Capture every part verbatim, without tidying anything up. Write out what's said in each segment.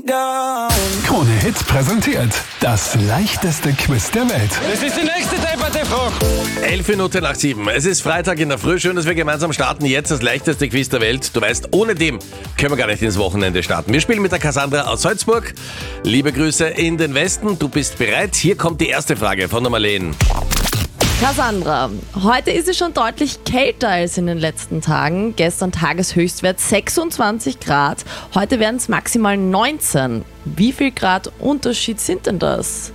Krone Hits präsentiert das leichteste Quiz der Welt. Das ist die nächste depperte Frage. Elf Minuten nach sieben. Es ist Freitag in der Früh. Schön, dass wir gemeinsam starten. Jetzt das leichteste Quiz der Welt. Du weißt, ohne dem können wir gar nicht ins Wochenende starten. Wir spielen mit der Cassandra aus Salzburg. Liebe Grüße in den Westen. Du bist bereit? Hier kommt die erste Frage von der Marlene. Cassandra, heute ist es schon deutlich kälter als in den letzten Tagen. Gestern Tageshöchstwert sechsundzwanzig Grad, heute werden es maximal neunzehn. Wie viel Grad Unterschied sind denn das?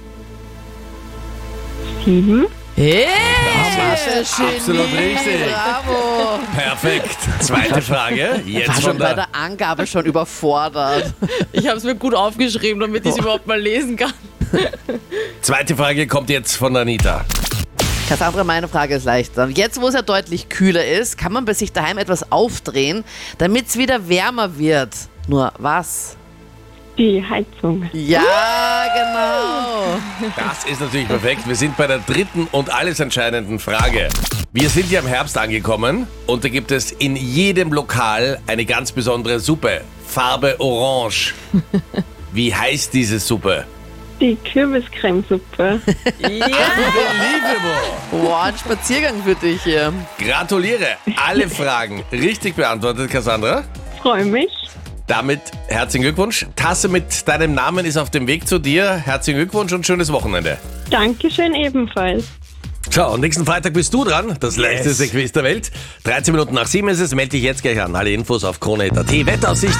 Sieben. Hey! Absolut richtig. Bravo. Perfekt. Zweite Frage. War Jetzt schon von bei der... der Angabe schon überfordert. Ich habe es mir gut aufgeschrieben, damit ich es überhaupt mal lesen kann. Zweite Frage kommt jetzt von der Anita. Cassandra, meine Frage ist leichter. Jetzt, wo es ja deutlich kühler ist, kann man bei sich daheim etwas aufdrehen, damit es wieder wärmer wird. Nur was? Die Heizung. Ja, genau. Das ist natürlich perfekt. Wir sind bei der dritten und alles entscheidenden Frage. Wir sind ja im Herbst angekommen und da gibt es in jedem Lokal eine ganz besondere Suppe. Farbe Orange. Wie heißt diese Suppe? Die Kürbiscremesuppe. Unbelievable. Wow, ein Spaziergang für dich hier. Gratuliere. Alle Fragen richtig beantwortet, Cassandra. Freue mich. Damit herzlichen Glückwunsch. Tasse mit deinem Namen ist auf dem Weg zu dir. Herzlichen Glückwunsch und schönes Wochenende. Dankeschön ebenfalls. Ciao, und nächsten Freitag bist du dran. Das leichteste Quiz der Welt. dreizehn Minuten nach sieben ist es. Melde dich jetzt gleich an. Alle Infos auf krone punkt at. Wetteraussicht.